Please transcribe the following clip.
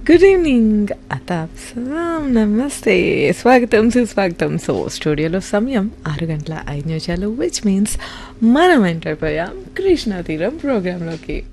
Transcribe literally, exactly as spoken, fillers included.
Good evening, అతాబ్ సలాం, నమస్తే, స్వాగతం సుస్వాగతం. సో స్టూడియోలో సమయం ఆరు గంటల ఐదు నిమిషాలు, విచ్ మీన్స్ మనం ఎంటర్ అయిపోయాం కృష్ణా తీరం ప్రోగ్రాంలోకి.